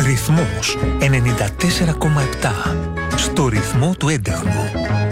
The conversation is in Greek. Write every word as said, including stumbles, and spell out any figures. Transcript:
Ρυθμός ενενήντα τέσσερα κόμμα επτά. Στο ρυθμό του έντεχνου.